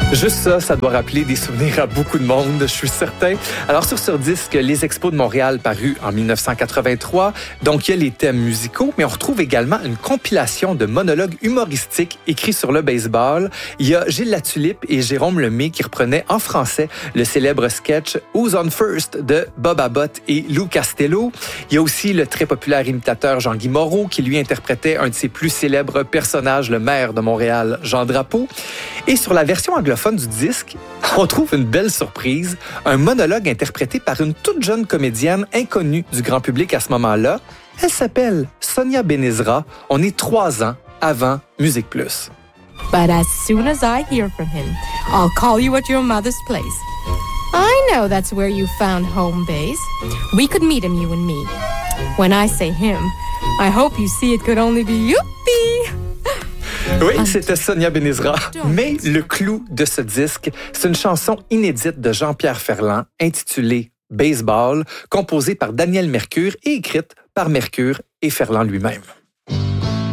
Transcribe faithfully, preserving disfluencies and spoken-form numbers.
Juste ça, ça doit rappeler des souvenirs à beaucoup de monde, je suis certain. Alors, sur Sur Disque, les Expos de Montréal parus en dix-neuf cent quatre-vingt-trois. Donc, il y a les thèmes musicaux, mais on retrouve également une compilation de monologues humoristiques écrits sur le baseball. Il y a Gilles Latulippe et Jérôme Lemay qui reprenaient en français le célèbre sketch Who's on First de Bob Abbott et Lou Costello. Il y a aussi le très populaire imitateur Jean-Guy Moreau qui lui interprétait un de ses plus célèbres personnages, le maire de Montréal, Jean Drapeau. Et sur la version anglophone du disque, on trouve une belle surprise, un monologue interprété par une toute jeune comédienne inconnue du grand public à ce moment-là. Elle s'appelle Sonia Benezra. On est trois ans avant Musique Plus. But as soon as I hear from him, I'll call you at your mother's place. I know that's where you found home base. We could meet him, you and me. When I say him, I hope you see it could only be youppie. Oui, c'était Sonia Benezra. Mais le clou de ce disque, c'est une chanson inédite de Jean-Pierre Ferland intitulée Baseball, composée par Daniel Mercure et écrite par Mercure et Ferland lui-même.